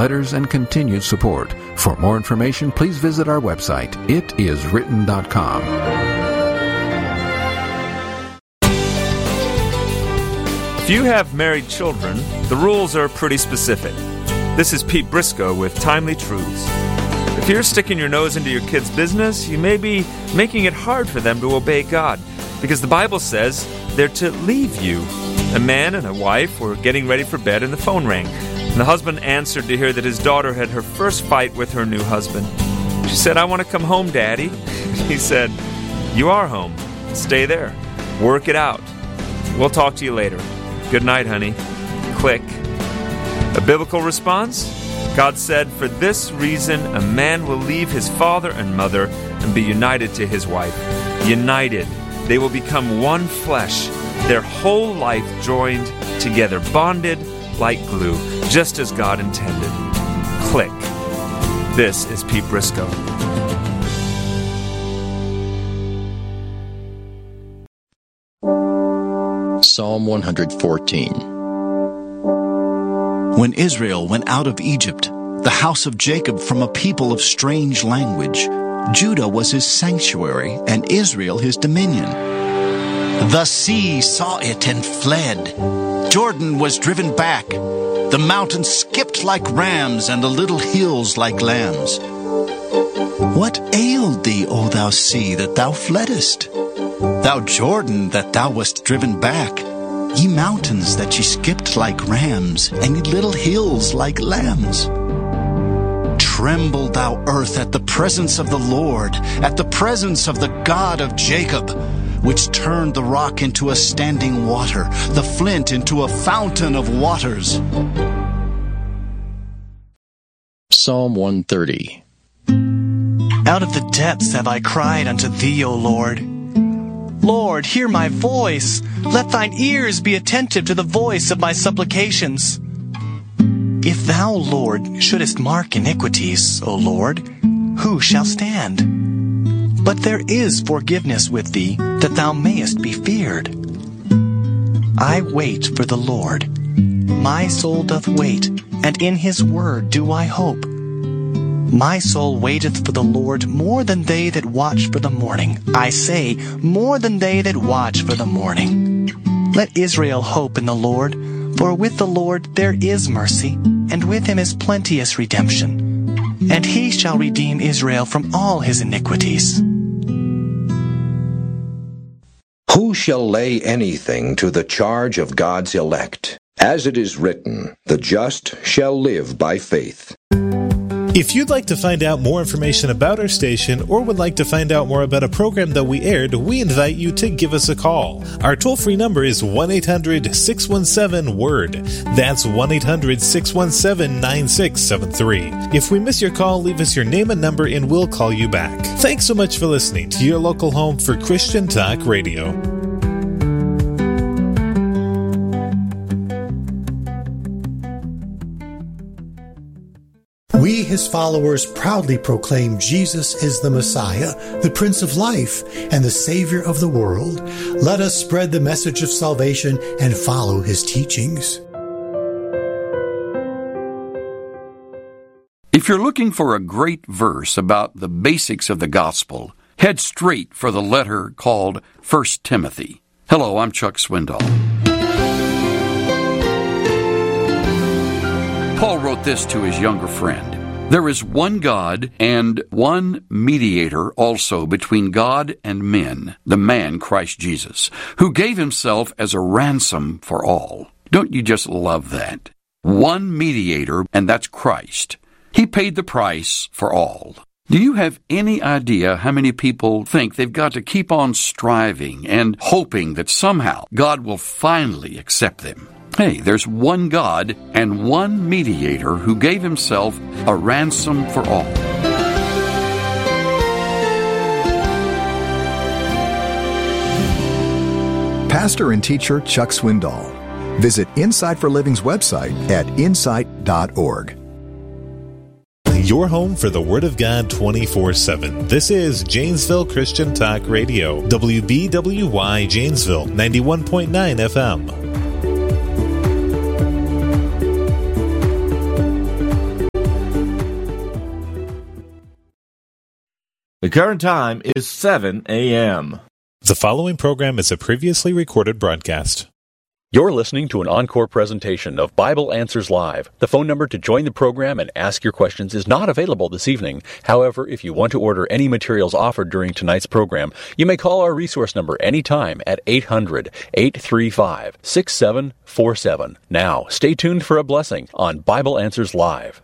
letters, and continued support. For more information, please visit our website, itiswritten.com. If you have married children, the rules are pretty specific. This is Pete Briscoe with Timely Truths. If you're sticking your nose into your kids' business, you may be making it hard for them to obey God, because the Bible says they're to leave you. A man and a wife were getting ready for bed and the phone rang. And the husband answered to hear that his daughter had her first fight with her new husband. She said, "I want to come home, Daddy." He said, "You are home. Stay there. Work it out. We'll talk to you later. Good night, honey." Click. A biblical response? God said, "For this reason, a man will leave his father and mother and be united to his wife." United. They will become one flesh. Their whole life joined together, bonded like glue, just as God intended. Click. This is Pete Briscoe. Psalm 114. When Israel went out of Egypt, the house of Jacob from a people of strange language, Judah was his sanctuary, and Israel his dominion. The sea saw it and fled. Jordan was driven back. The mountains skipped like rams, and the little hills like lambs. What ailed thee, O thou sea, that thou fleddest? Thou Jordan, that thou wast driven back? Ye mountains, that ye skipped like rams, and ye little hills like lambs? Tremble, thou earth, at the presence of the Lord, at the presence of the God of Jacob, which turned the rock into a standing water, the flint into a fountain of waters. Psalm 130. Out of the depths have I cried unto thee, O Lord. Lord, hear my voice. Let thine ears be attentive to the voice of my supplications. If thou, Lord, shouldest mark iniquities, O Lord, who shall stand? But there is forgiveness with thee, that thou mayest be feared. I wait for the Lord. My soul doth wait, and in his word do I hope. My soul waiteth for the Lord more than they that watch for the morning. I say, more than they that watch for the morning. Let Israel hope in the Lord, for with the Lord there is mercy, and with him is plenteous redemption. And he shall redeem Israel from all his iniquities. Who shall lay anything to the charge of God's elect? As it is written, the just shall live by faith. If you'd like to find out more information about our station or would like to find out more about a program that we aired, we invite you to give us a call. Our toll-free number is 1-800-617-WORD. That's 1-800-617-9673. If we miss your call, leave us your name and number and we'll call you back. Thanks so much for listening to your local home for Christian Talk Radio. We, his followers, proudly proclaim Jesus is the Messiah, the Prince of Life, and the Savior of the world. Let us spread the message of salvation and follow his teachings. If you're looking for a great verse about the basics of the gospel, head straight for the letter called 1 Timothy. Hello, I'm Chuck Swindoll. Paul wrote this to his younger friend. There is one God and one mediator also between God and men, the man Christ Jesus, who gave himself as a ransom for all. Don't you just love that? One mediator, and that's Christ. He paid the price for all. Do you have any idea how many people think they've got to keep on striving and hoping that somehow God will finally accept them? Hey, there's one God and one mediator who gave himself a ransom for all. Pastor and teacher Chuck Swindoll. Visit Insight for Living's website at insight.org. Your home for the Word of God 24/7. This is Janesville Christian Talk Radio, WBWY Janesville, 91.9 FM. The current time is 7 a.m. The following program is a previously recorded broadcast. You're listening to an encore presentation of Bible Answers Live. The phone number to join the program and ask your questions is not available this evening. However, if you want to order any materials offered during tonight's program, you may call our resource number anytime at 800-835-6747. Now, stay tuned for a blessing on Bible Answers Live.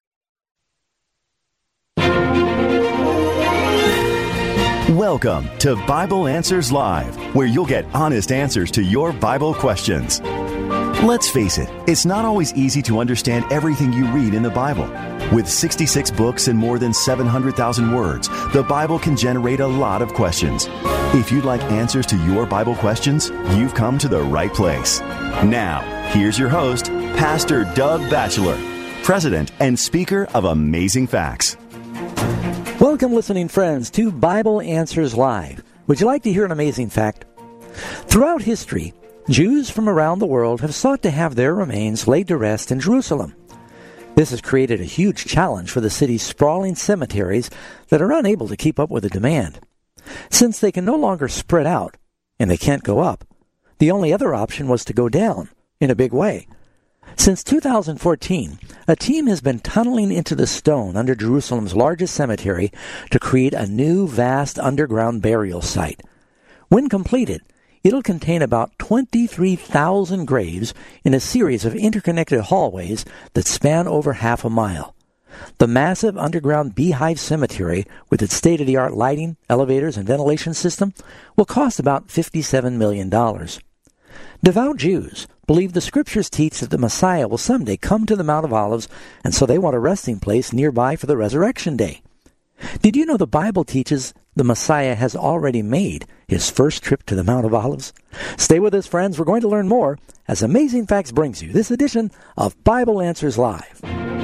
Welcome to Bible Answers Live, where you'll get honest answers to your Bible questions. Let's face it, it's not always easy to understand everything you read in the Bible. With 66 books and more than 700,000 words, the Bible can generate a lot of questions. If you'd like answers to your Bible questions, you've come to the right place. Now, here's your host, Pastor Doug Batchelor, President and Speaker of Amazing Facts. Welcome, listening friends, to Bible Answers Live. Would you like to hear an amazing fact? Throughout history, Jews from around the world have sought to have their remains laid to rest in Jerusalem. This has created a huge challenge for the city's sprawling cemeteries that are unable to keep up with the demand. Since they can no longer spread out, and they can't go up, the only other option was to go down in a big way. Since 2014, a team has been tunneling into the stone under Jerusalem's largest cemetery to create a new, vast underground burial site. When completed, it'll contain about 23,000 graves in a series of interconnected hallways that span over half a mile. The massive underground Beehive Cemetery, with its state-of-the-art lighting, elevators, and ventilation system, will cost about $57 million. Devout Jews believe the Scriptures teach that the Messiah will someday come to the Mount of Olives, and so they want a resting place nearby for the resurrection day. Did you know the Bible teaches the Messiah has already made his first trip to the Mount of Olives? Stay with us, friends. We're going to learn more as Amazing Facts brings you this edition of Bible Answers Live.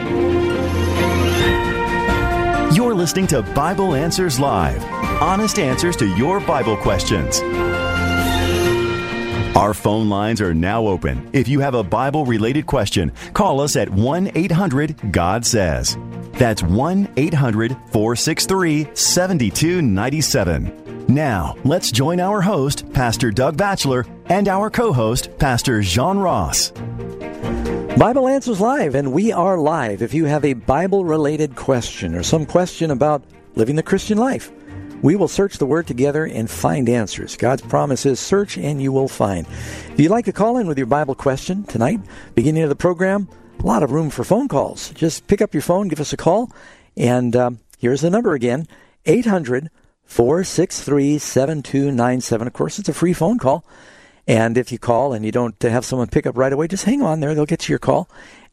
You're listening to Bible Answers Live, honest answers to your Bible questions. Our phone lines are now open. If you have a Bible-related question, call us at 1-800-GOD-SAYS. That's 1-800-463-7297. Now, let's join our host, Pastor Doug Batchelor, and our co-host, Pastor Jean Ross. Bible Answers Live, and we are live. If you have a Bible-related question or some question about living the Christian life, we will search the Word together and find answers. God's promise is search and you will find. If you'd like to call in with your Bible question tonight, beginning of the program, a lot of room for phone calls. Just pick up your phone, give us a call, and here's the number again, 800-463-7297. Of course, it's a free phone call. And if you call and you don't have someone pick up right away, just hang on there. They'll get you your call.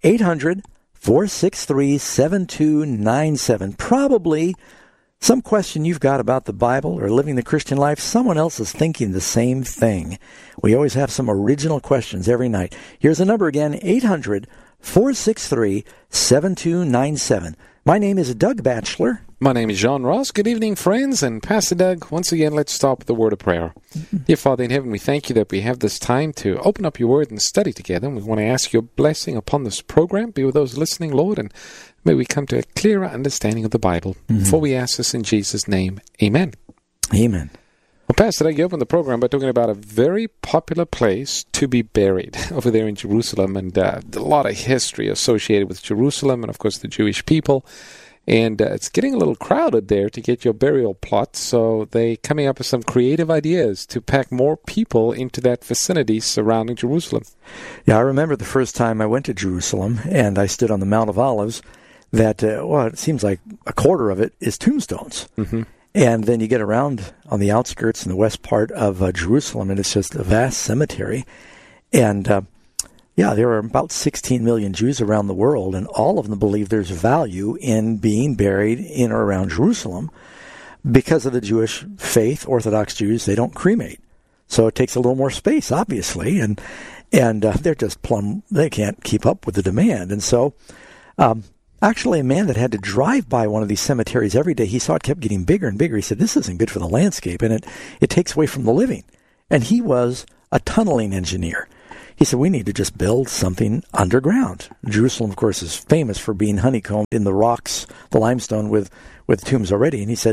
800-463-7297. Probably some question you've got about the Bible or living the Christian life, someone else is thinking the same thing. We always have some original questions every night. Here's the number again, 800-463-7297. My name is Doug Batchelor. My name is Jean Ross. Good evening, friends. And Pastor Doug, once again, let's start with a word of prayer. Dear Father in heaven, we thank you that we have this time to open up your word and study together. And we want to ask your blessing upon this program. Be with those listening, Lord, and may we come to a clearer understanding of the Bible. Before we ask this in Jesus' name, amen. Amen. Well, Pastor Doug, you opened the program by talking about a very popular place to be buried over there in Jerusalem, and a lot of history associated with Jerusalem and, of course, the Jewish people. And it's getting a little crowded there to get your burial plot, so they're coming up with some creative ideas to pack more people into that vicinity surrounding Jerusalem. Yeah, I remember the first time I went to Jerusalem, and I stood on the Mount of Olives, that, it seems like a quarter of it is tombstones. Mm-hmm. And then you get around on the outskirts in the west part of Jerusalem, and it's just a vast cemetery. And, there are about 16 million Jews around the world, and all of them believe there's value in being buried in or around Jerusalem. Because of the Jewish faith, Orthodox Jews, they don't cremate. So it takes a little more space, obviously, and they're just they can't keep up with the demand. And so, actually, a man that had to drive by one of these cemeteries every day, he saw it kept getting bigger and bigger. He said, this isn't good for the landscape, and it takes away from the living. And he was a tunneling engineer. He said, we need to just build something underground. Jerusalem, of course, is famous for being honeycombed in the rocks, the limestone, with tombs already. And he said,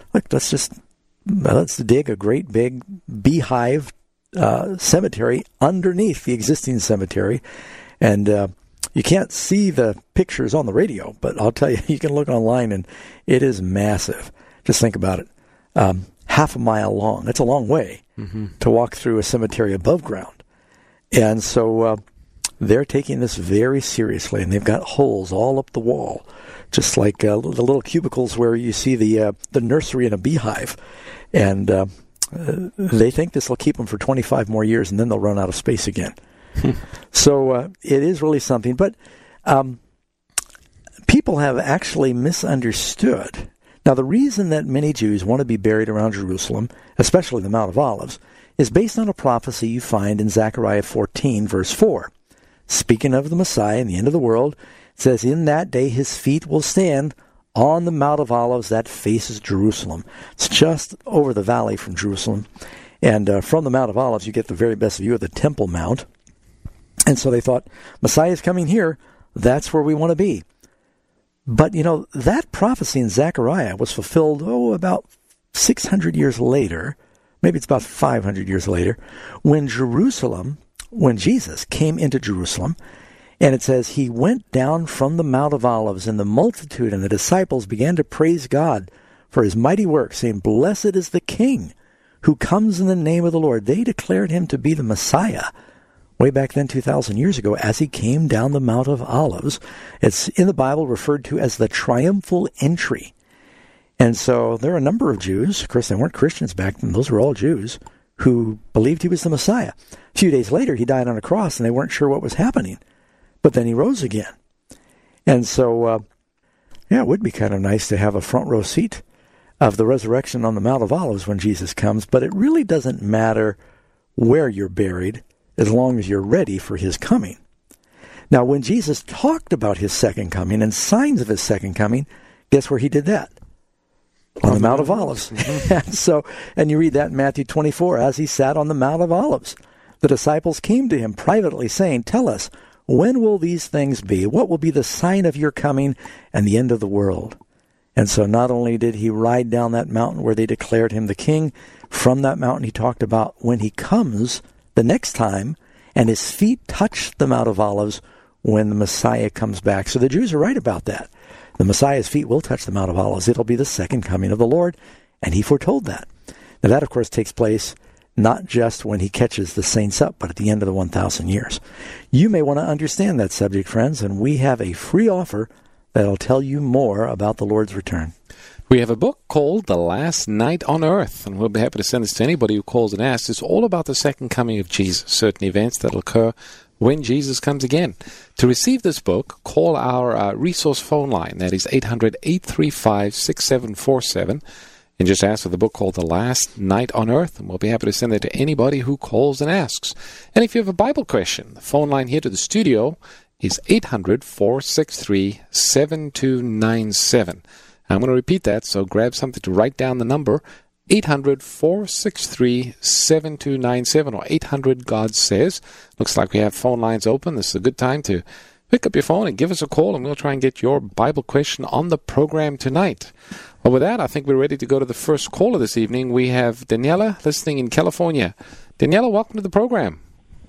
look, let's dig a great big beehive cemetery underneath the existing cemetery. And you can't see the pictures on the radio, but I'll tell you, you can look online, and it is massive. Just think about it. Half a mile long. That's a long way to walk through a cemetery above ground. And so they're taking this very seriously, and they've got holes all up the wall, just like the little cubicles where you see the nursery in a beehive. And they think this will keep them for 25 more years, and then they'll run out of space again. So it is really something. But people have actually misunderstood. Now, the reason that many Jews want to be buried around Jerusalem, especially the Mount of Olives, is based on a prophecy you find in Zechariah 14, verse 4. Speaking of the Messiah and the end of the world, it says, "In that day his feet will stand on the Mount of Olives that faces Jerusalem." It's just over the valley from Jerusalem. And from the Mount of Olives, you get the very best view of the Temple Mount. And so they thought, Messiah is coming here. That's where we want to be. But, that prophecy in Zechariah was fulfilled, about 600 years later. Maybe it's about 500 years later, when Jesus came into Jerusalem. And it says, he went down from the Mount of Olives, and the multitude and the disciples began to praise God for his mighty works, saying, "Blessed is the King who comes in the name of the Lord." They declared him to be the Messiah way back then 2,000 years ago as he came down the Mount of Olives. It's in the Bible referred to as the triumphal entry. And so there are a number of Jews, of course they weren't Christians back then, those were all Jews, who believed he was the Messiah. A few days later he died on a cross and they weren't sure what was happening. But then he rose again. And so, it would be kind of nice to have a front row seat of the resurrection on the Mount of Olives when Jesus comes, but it really doesn't matter where you're buried as long as you're ready for his coming. Now, when Jesus talked about his second coming and signs of his second coming, guess where he did that? On the Mount of Olives. And you read that in Matthew 24, as he sat on the Mount of Olives, the disciples came to him privately saying, "Tell us, when will these things be? What will be the sign of your coming and the end of the world?" And so not only did he ride down that mountain where they declared him the king, from that mountain he talked about when he comes the next time, and his feet touch the Mount of Olives when the Messiah comes back. So the Jews are right about that. The Messiah's feet will touch the Mount of Olives. It'll be the second coming of the Lord, and he foretold that. Now that, of course, takes place not just when he catches the saints up, but at the end of the 1,000 years. You may want to understand that subject, friends, and we have a free offer that'll tell you more about the Lord's return. We have a book called The Last Night on Earth, and we'll be happy to send this to anybody who calls and asks. It's all about the second coming of Jesus, certain events that will occur when Jesus comes again. To receive this book, call our resource phone line. That is 800-835-6747. And just ask for the book called The Last Night on Earth, and we'll be happy to send it to anybody who calls and asks. And if you have a Bible question, the phone line here to the studio is 800-463-7297. I'm going to repeat that, so grab something to write down the number, 800-463-7297, or 800-GOD-SAYS. Looks like we have phone lines open. This is a good time to pick up your phone and give us a call, and we'll try and get your Bible question on the program tonight. Well, with that, I think we're ready to go to the first caller this evening. We have Daniela listening in California. Daniela, welcome to the program.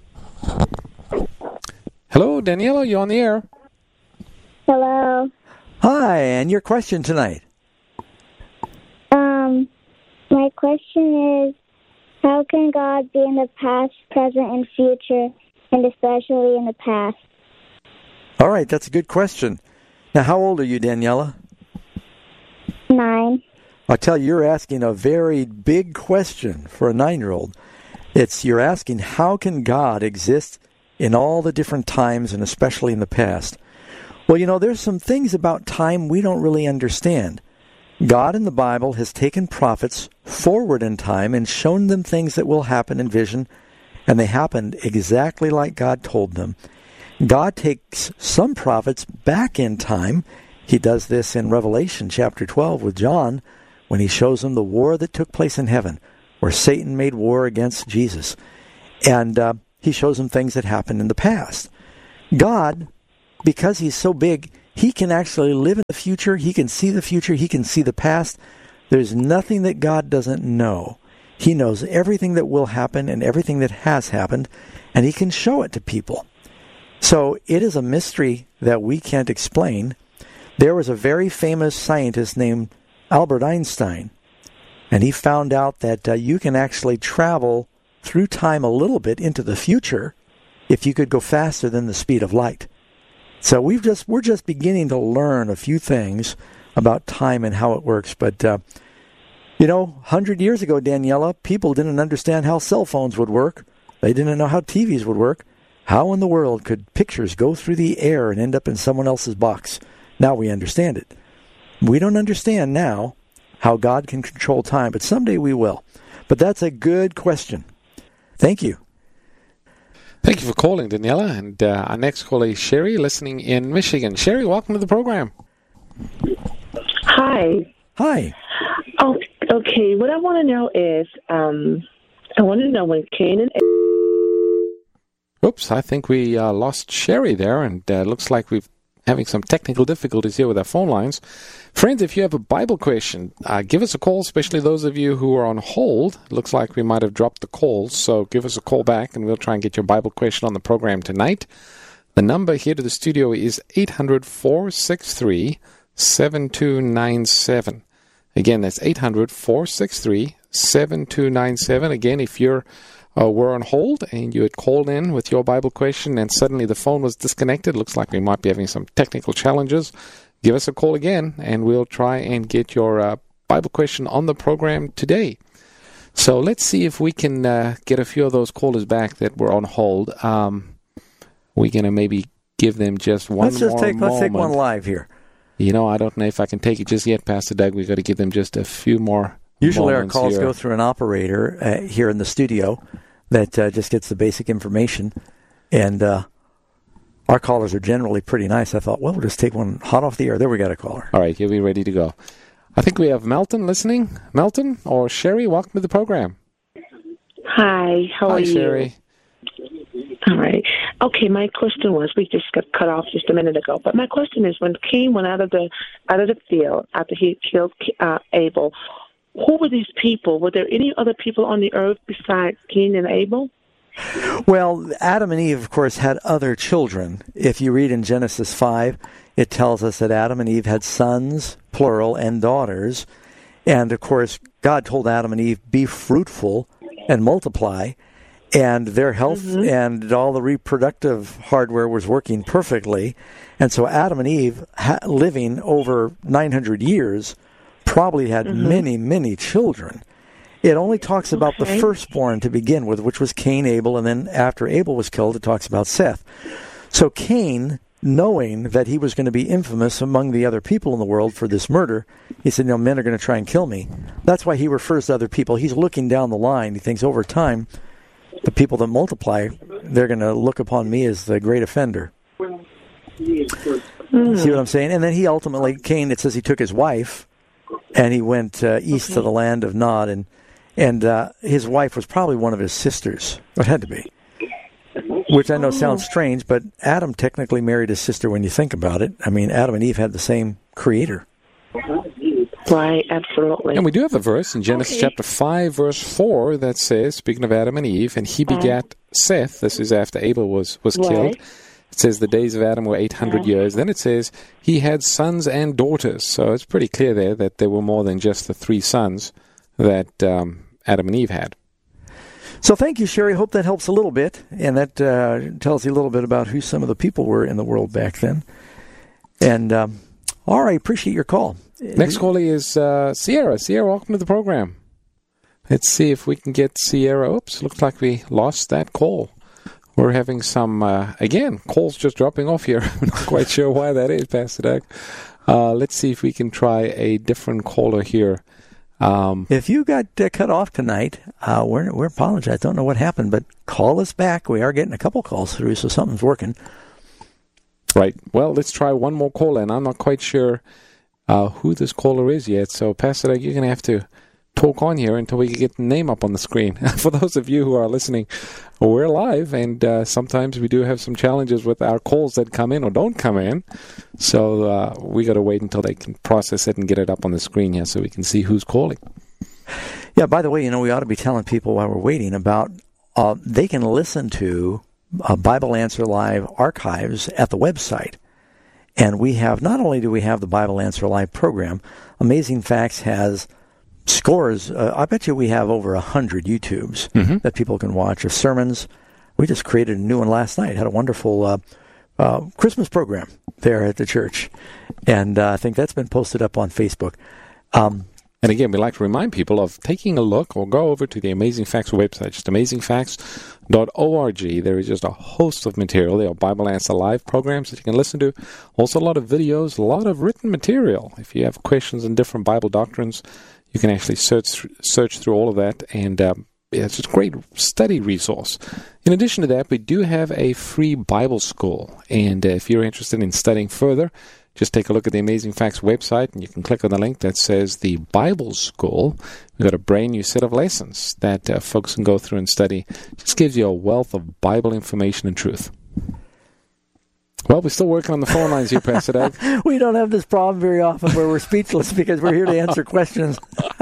Hello, Daniela, you're on the air. Hello. Hi, and your question tonight? My question is, how can God be in the past, present, and future, and especially in the past? All right, that's a good question. Now, how old are you, Daniela? 9. I'll tell you, you're asking a very big question for a 9-year-old. You're asking, how can God exist in all the different times, and especially in the past? Well, there's some things about time we don't really understand. God in the Bible has taken prophets forward in time and shown them things that will happen in vision, and they happened exactly like God told them. God takes some prophets back in time. He does this in Revelation chapter 12 with John, when he shows them the war that took place in heaven, where Satan made war against Jesus. And he shows them things that happened in the past. God, because he's so big, he can actually live in the future, he can see the future, he can see the past, There's nothing that God doesn't know. He knows everything that will happen and everything that has happened, and He can show it to people. So it is a mystery that we can't explain. There was a very famous scientist named Albert Einstein, and he found out that you can actually travel through time a little bit into the future if you could go faster than the speed of light. So we're just beginning to learn a few things about time and how it works. But, 100 years ago, Daniela, people didn't understand how cell phones would work. They didn't know how TVs would work. How in the world could pictures go through the air and end up in someone else's box? Now we understand it. We don't understand now how God can control time, but someday we will. But that's a good question. Thank you. Thank you for calling, Daniela. And our next caller is Sherry, listening in Michigan. Sherry, welcome to the program. Hi. Hi. Oh, okay. What I want to know is, I want to know when Cain and Oops, I think we lost Sherry there, and looks like we're having some technical difficulties here with our phone lines. Friends, if you have a Bible question, give us a call, especially those of you who are on hold. Looks like we might have dropped the calls, so give us a call back, and we'll try and get your Bible question on the program tonight. The number here to the studio is 800-463-7297. Again, that's 800-463-7297. Again, if you're were on hold and you had called in with your Bible question and suddenly the phone was disconnected, looks like we might be having some technical challenges, give us a call again and we'll try and get your Bible question on the program today. So let's see if we can get a few of those callers back that were on hold. We're going to maybe give them just one more moment. Let's take one live here. I don't know if I can take it just yet, Pastor Doug. We've got to give them just a few more Usually our moments calls here. go through an operator here in the studio that just gets the basic information, and our callers are generally pretty nice. I thought, well, we'll just take one hot off the air. There we got a caller. All right, here we're ready to go. I think we have Melton listening. Melton or Sherry, welcome to the program. Hi, how are you? Hi, Sherry. All right. Okay, my question was, we just got cut off just a minute ago, but my question is, when Cain went out of the field after he killed Abel, who were these people? Were there any other people on the earth besides Cain and Abel? Well, Adam and Eve, of course, had other children. If you read in Genesis 5, it tells us that Adam and Eve had sons, plural, and daughters. And, of course, God told Adam and Eve, be fruitful and multiply. And their health and all the reproductive hardware was working perfectly. And so Adam and Eve, living over 900 years, probably had many, many children. It only talks about the firstborn to begin with, which was Cain, Abel, and then after Abel was killed, it talks about Seth. So Cain, knowing that he was going to be infamous among the other people in the world for this murder, he said, men are going to try and kill me. That's why he refers to other people. He's looking down the line. He thinks over time, the people that multiply, they're going to look upon me as the great offender. See what I'm saying? And then he ultimately, Cain, it says he took his wife, and he went east to the land of Nod, and his wife was probably one of his sisters. It had to be. Which I know sounds strange, but Adam technically married his sister when you think about it. I mean, Adam and Eve had the same creator. Right, absolutely. And we do have a verse in Genesis chapter 5, verse 4 that says, speaking of Adam and Eve, and he begat Seth. This is after Abel was killed. It says the days of Adam were 800 years. Then it says he had sons and daughters. So it's pretty clear there that there were more than just the 3 sons that Adam and Eve had. So thank you, Sherry. Hope that helps a little bit. And that tells you a little bit about who some of the people were in the world back then. And all right, appreciate your call. Next caller is Sierra. Sierra, welcome to the program. Let's see if we can get Sierra. Oops, looks like we lost that call. We're having some, again, calls just dropping off here. I'm not quite sure why that is, Pastor Doug. Let's see if we can try a different caller here. If you got cut off tonight, we're apologize. Don't know what happened, but call us back. We are getting a couple calls through, so something's working. Right. Well, let's try one more caller, and I'm not quite sure who this caller is yet. So, Pastor Doug, you're going to have to talk on here until we can get the name up on the screen. For those of you who are listening, we're live, and sometimes we do have some challenges with our calls that come in or don't come in. So we got to wait until they can process it and get it up on the screen here so we can see who's calling. Yeah, by the way, we ought to be telling people while we're waiting about they can listen to Bible Answer Live archives at the website. And we have, not only do we have the Bible Answer Live program, Amazing Facts has scores. I bet you we have over 100 YouTubes that people can watch of sermons. We just created a new one last night. Had a wonderful Christmas program there at the church. And I think that's been posted up on Facebook. And again, we like to remind people of taking a look or go over to the Amazing Facts website, just amazingfacts.org. There is just a host of material. There are Bible Answer Live programs that you can listen to. Also a lot of videos, a lot of written material. If you have questions on different Bible doctrines, you can actually search through all of that. And it's just a great study resource. In addition to that, we do have a free Bible school. And if you're interested in studying further, just take a look at the Amazing Facts website, and you can click on the link that says the Bible School. We've got a brand new set of lessons that folks can go through and study. Just gives you a wealth of Bible information and truth. Well, we're still working on the phone lines here, Pastor Doug. We don't have this problem very often where we're speechless because we're here to answer questions.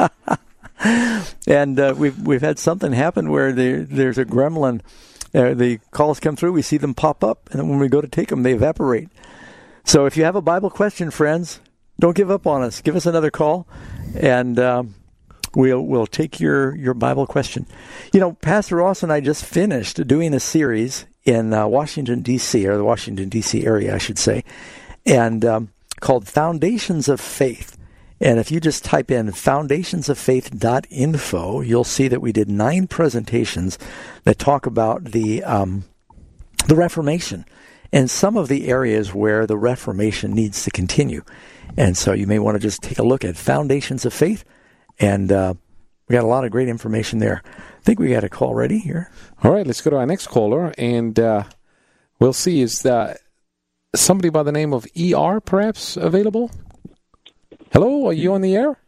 And we've had something happen where there's a gremlin. The calls come through, we see them pop up, and then when we go to take them, they evaporate. So if you have a Bible question, friends, don't give up on us. Give us another call, and we'll take your Bible question. Pastor Ross and I just finished doing a series in Washington, D.C., or the Washington, D.C. area, I should say, and called Foundations of Faith. And if you just type in foundationsoffaith.info, you'll see that we did 9 presentations that talk about the Reformation and some of the areas where the Reformation needs to continue. And so you may want to just take a look at Foundations of Faith, and we got a lot of great information there. I think we got a call ready here. All right, let's go to our next caller, and we'll see. Is somebody by the name of ER perhaps available? Hello, are you on the air?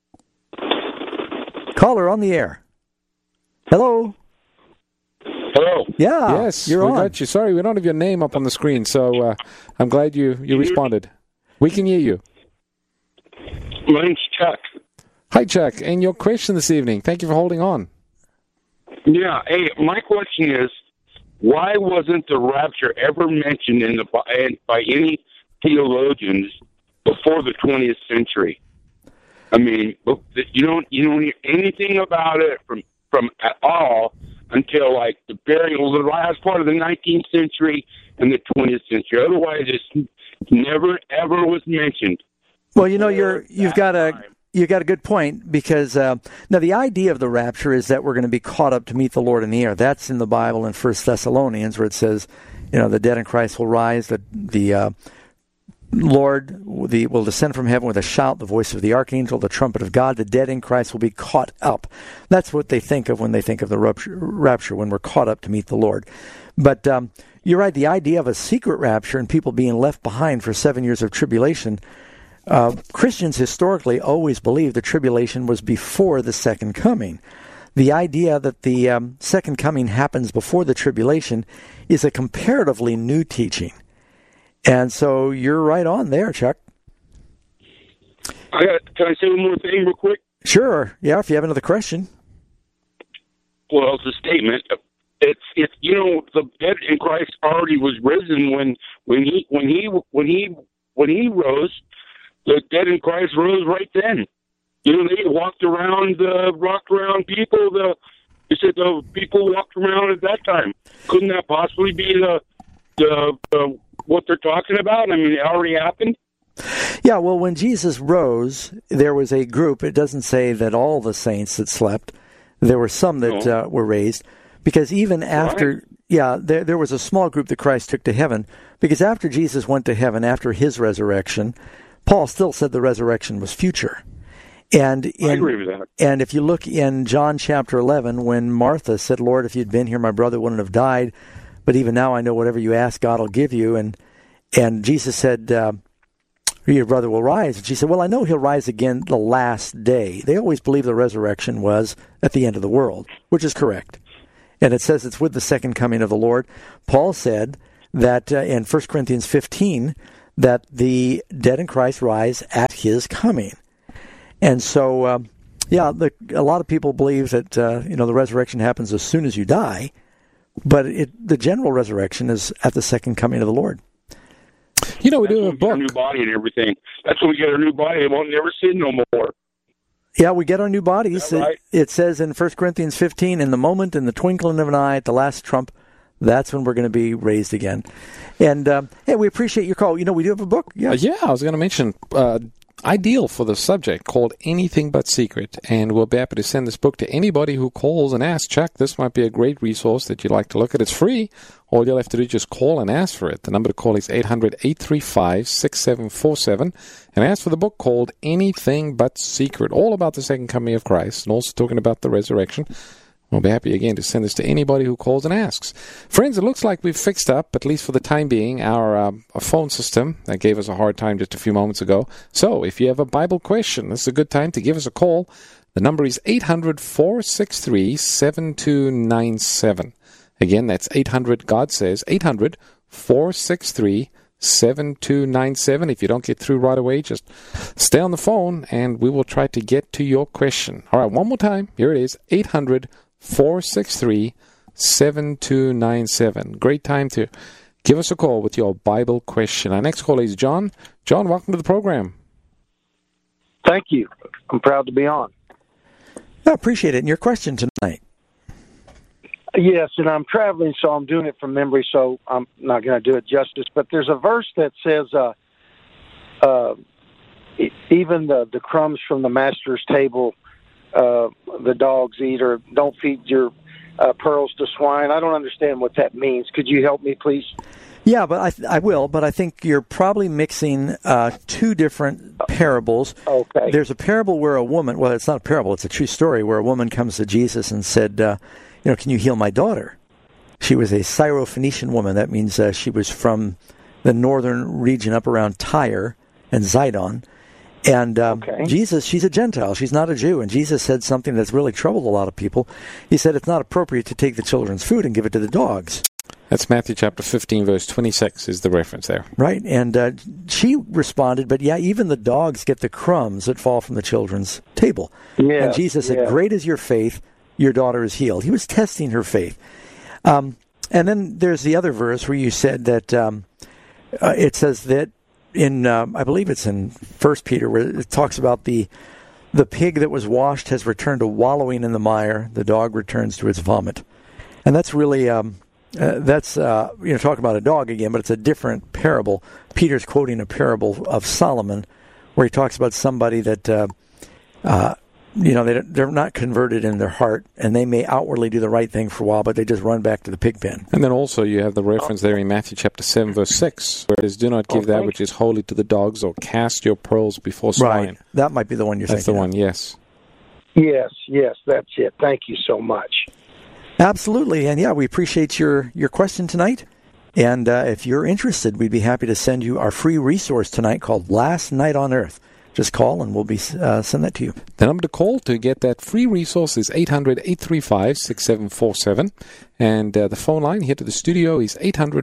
Caller on the air. Hello. Hello. Yeah. Yes, you're on. Got you. Sorry, we don't have your name up on the screen, so I'm glad you responded. We can hear you. My name's Chuck. Hi, Chuck, and your question this evening. Thank you for holding on. Yeah. Hey, my question is, why wasn't the rapture ever mentioned by any theologians before the 20th century? I mean, you don't hear anything about it from at all until like the last part of the 19th century and the 20th century. Otherwise, it never ever was mentioned. Well, you've got a good point, because now the idea of the rapture is that we're going to be caught up to meet the Lord in the air. That's in the Bible in 1 Thessalonians, where it says, the dead in Christ will rise, the Lord will descend from heaven with a shout, the voice of the archangel, the trumpet of God. The dead in Christ will be caught up. That's what they think of when they think of the rapture, when we're caught up to meet the Lord. But you're right, the idea of a secret rapture and people being left behind for 7 years of tribulation, Christians historically always believed the tribulation was before the second coming. The idea that the second coming happens before the tribulation is a comparatively new teaching. And so you're right on there, Chuck. Can I say one more thing real quick? Sure. Yeah, if you have another question. Well, it's a statement. It's the dead in Christ already was risen when he rose. The dead in Christ rose right then. They walked around people. They said the people walked around at that time. Couldn't that possibly be the what they're talking about? I mean, it already happened. Yeah, well, when Jesus rose, there was a group. It doesn't say that all the saints that slept. There were some that were raised, because even after, there was a small group that Christ took to heaven, because after Jesus went to heaven, after his resurrection, Paul still said the resurrection was future. And I agree with that. And if you look in John chapter 11, when Martha said, Lord, if you'd been here, my brother wouldn't have died. But even now I know whatever you ask, God will give you. And Jesus said, your brother will rise. And she said, well, I know he'll rise again the last day. They always believe the resurrection was at the end of the world, which is correct. And it says it's with the second coming of the Lord. Paul said that in 1 Corinthians 15, that the dead in Christ rise at his coming. And so, a lot of people believe that, the resurrection happens as soon as you die, but the general resurrection is at the second coming of the Lord. We do a book. Our new body and everything. That's when we get our new body. It won't never sin no more. Yeah, we get our new bodies. Right? It says in 1 Corinthians 15, in the moment, in the twinkling of an eye, at the last trump, that's when we're going to be raised again. And, we appreciate your call. We do have a book. Yeah, I was going to mention, ideal for the subject, called Anything But Secret. And we'll be happy to send this book to anybody who calls and asks, Chuck, this might be a great resource that you'd like to look at. It's free. All you'll have to do is just call and ask for it. The number to call is 800-835-6747. And ask for the book called Anything But Secret, all about the second coming of Christ and also talking about the resurrection. We'll be happy again to send this to anybody who calls and asks. Friends, it looks like we've fixed up, at least for the time being, our phone system that gave us a hard time just a few moments ago. So if you have a Bible question, this is a good time to give us a call. The number is 800-463-7297. Again, that's 800, God says, 800-463-7297. If you don't get through right away, just stay on the phone and we will try to get to your question. All right, one more time. Here it is, 800-463-7297. Great time to give us a call with your Bible question. Our next caller is John. John, welcome to the program. Thank you. I'm proud to be on. I appreciate it. And your question tonight? Yes, and I'm traveling, so I'm doing it from memory, so I'm not going to do it justice. But there's a verse that says, even the crumbs from the master's table, the dogs eat, or don't feed your pearls to swine. I don't understand what that means. Could you help me, please? Yeah, but I will, but I think you're probably mixing two different parables. Okay. There's a parable where a woman, well, it's not a parable, it's a true story, where a woman comes to Jesus and said, can you heal my daughter? She was a Syrophoenician woman. That means she was from the northern region up around Tyre and Zidon. And Jesus, she's a Gentile. She's not a Jew. And Jesus said something that's really troubled a lot of people. He said it's not appropriate to take the children's food and give it to the dogs. That's Matthew chapter 15, verse 26 is the reference there. Right. And she responded, but even the dogs get the crumbs that fall from the children's table. Yeah, and Jesus said, great is your faith, your daughter is healed. He was testing her faith. And then there's the other verse where you said that it says that in, I believe it's in 1 Peter, where it talks about the pig that was washed has returned to wallowing in the mire. The dog returns to its vomit. And that's really, talking about a dog again, but it's a different parable. Peter's quoting a parable of Solomon where he talks about somebody that, they're not converted in their heart, and they may outwardly do the right thing for a while, but they just run back to the pig pen. And then also you have the reference there in Matthew chapter 7, verse 6, where it is, do not give that which is holy to the dogs, or cast your pearls before swine. Right. That might be the one you're thinking That's the one, yes. Yes, that's it. Thank you so much. Absolutely. And we appreciate your question tonight. And if you're interested, we'd be happy to send you our free resource tonight called Last Night on Earth. Just call and we'll send that to you. The number to call to get that free resource is 800-835-6747. And the phone line here to the studio is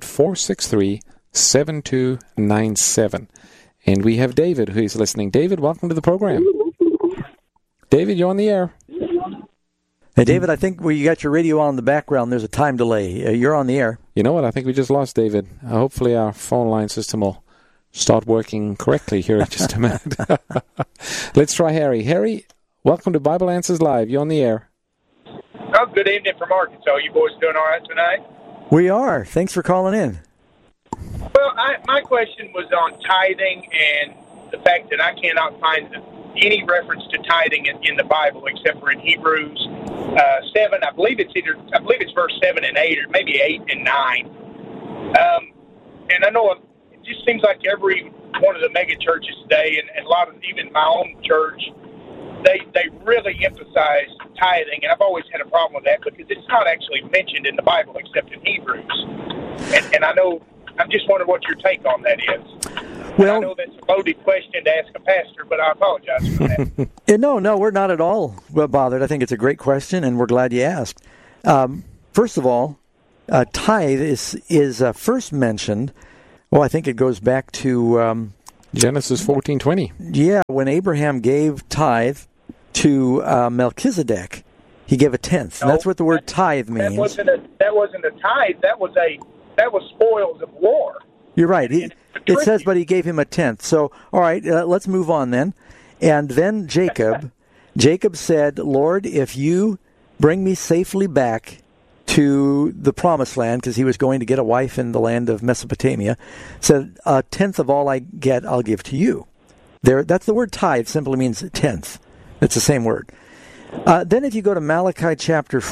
800-463-7297. And we have David who is listening. David, welcome to the program. David, you're on the air. Hey, David, I think you got your radio on in the background. There's a time delay. You're on the air. You know what? I think we just lost David. Hopefully our phone line system will start working correctly here in just a minute. Let's try Harry. Harry, welcome to Bible Answers Live. You're on the air. Oh, good evening from Arkansas. You boys doing all right tonight? We are. Thanks for calling in. Well, my question was on tithing and the fact that I cannot find any reference to tithing in the Bible except for in Hebrews 7. I believe it's verse 7 and 8, or maybe 8 and 9. And I know it just seems like every one of the mega churches today, and a lot of even my own church, they really emphasize tithing, and I've always had a problem with that because it's not actually mentioned in the Bible except in Hebrews. And I know, I'm just wondering what your take on that is. I know that's a loaded question to ask a pastor, but I apologize for that. No, we're not at all bothered. I think it's a great question, and we're glad you asked. First of all, tithe is first mentioned. Well, I think it goes back to Genesis 14:20. Yeah, when Abraham gave tithe to Melchizedek, he gave a tenth. No, that's what the word tithe means. That wasn't a tithe. That was spoils of war. You're right. It says, but he gave him a tenth. So, all right, let's move on then. And then Jacob said, Lord, if you bring me safely back to the promised land, because he was going to get a wife in the land of Mesopotamia, said, a tenth of all I get, I'll give to you. That's the word tithe, simply means tenth. It's the same word. Then if you go to Malachi chapter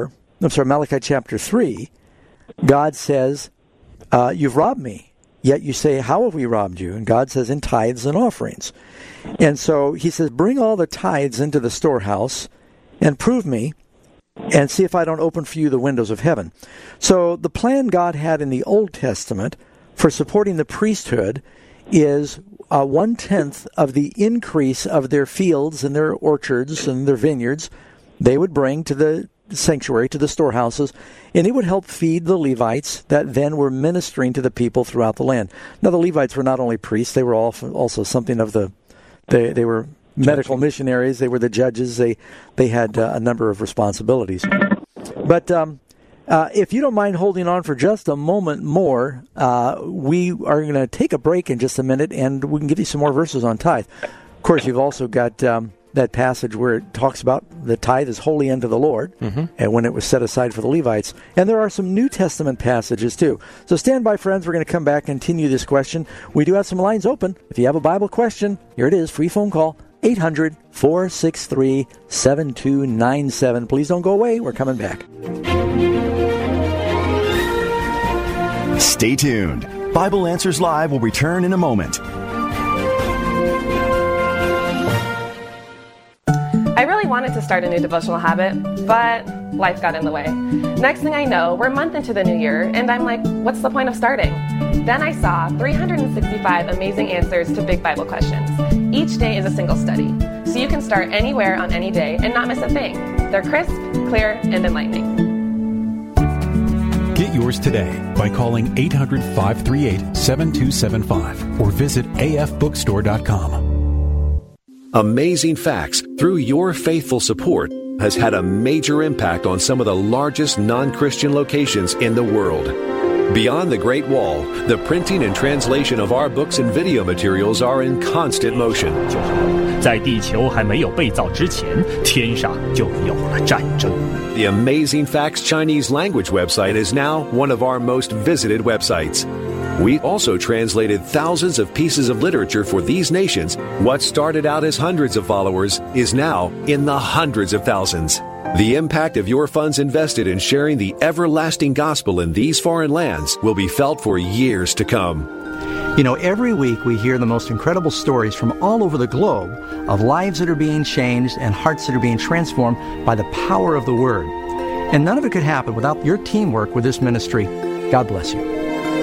3, God says, you've robbed me. Yet you say, how have we robbed you? And God says, in tithes and offerings. And so he says, bring all the tithes into the storehouse and prove me and see if I don't open for you the windows of heaven. So the plan God had in the Old Testament for supporting the priesthood is 1/10 of the increase of their fields and their orchards and their vineyards they would bring to the sanctuary, to the storehouses, and it would help feed the Levites that then were ministering to the people throughout the land. Now, the Levites were not only priests, they were also something of they were medical missionaries, they were the judges, they had a number of responsibilities. But if you don't mind holding on for just a moment more, we are going to take a break in just a minute, and we can give you some more verses on tithe. Of course, you've also got that passage where it talks about the tithe is holy unto the Lord, and when it was set aside for the Levites. And there are some New Testament passages, too. So stand by, friends. We're going to come back and continue this question. We do have some lines open. If you have a Bible question, here it is, free phone call, 800-463-7297. Please don't go away. We're coming back. Stay tuned. Bible Answers Live will return in a moment. I really wanted to start a new devotional habit, but life got in the way. Next thing I know, we're a month into the new year, and I'm like, what's the point of starting? Then I saw 365 amazing answers to big Bible questions. Each day is a single study, so you can start anywhere on any day and not miss a thing. They're crisp, clear, and enlightening. Get yours today by calling 800-538-7275 or visit afbookstore.com. Amazing Facts, through your faithful support, has had a major impact on some of the largest non-Christian locations in the world. Beyond the Great Wall, the printing and translation of our books and video materials are in constant motion. 在地球还没有被造之前，天上就有了战争。 The Amazing Facts Chinese language website is now one of our most visited websites. We also translated thousands of pieces of literature for these nations. What started out as hundreds of followers is now in the hundreds of thousands. The impact of your funds invested in sharing the everlasting gospel in these foreign lands will be felt for years to come. You know, every week we hear the most incredible stories from all over the globe of lives that are being changed and hearts that are being transformed by the power of the Word. And none of it could happen without your teamwork with this ministry. God bless you.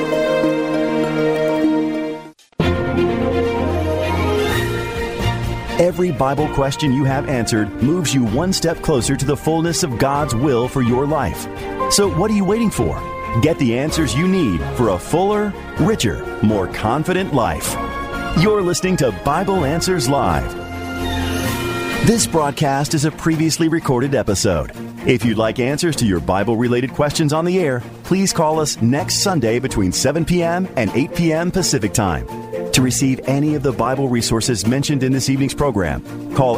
Every Bible question you have answered moves you one step closer to the fullness of God's will for your life. So what are you waiting for? Get the answers you need for a fuller, richer, more confident life. You're listening to Bible Answers Live. This broadcast is a previously recorded episode. If you'd like answers to your Bible-related questions on the air, please call us next Sunday between 7 p.m. and 8 p.m. Pacific Time. To receive any of the Bible resources mentioned in this evening's program, call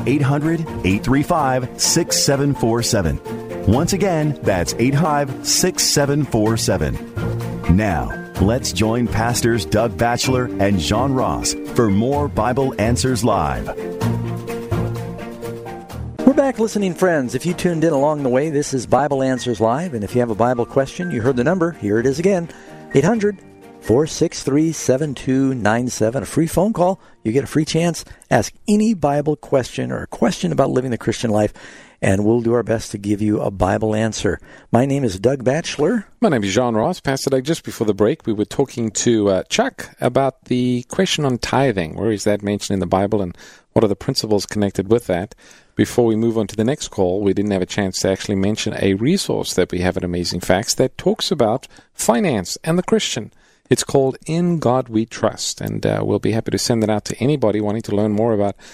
800-835-6747. Once again, that's 855-6747. Now, let's join Pastors Doug Batchelor and John Ross for more Bible Answers Live. We're back, listening friends. If you tuned in along the way, this is Bible Answers Live, and if you have a Bible question, you heard the number. Here it is again, 800 463-7297. A free phone call. You get a free chance. Ask any Bible question or a question about living the Christian life, and we'll do our best to give you a Bible answer. My name is Doug Batchelor. My name is John Ross. Pastor Doug, just before the break, we were talking to Chuck about the question on tithing. Where is that mentioned in the Bible, and what are the principles connected with that? Before we move on to the next call, we didn't have a chance to actually mention a resource that we have at Amazing Facts that talks about finance and the Christian. It's called In God We Trust, and we'll be happy to send that out to anybody wanting to learn more about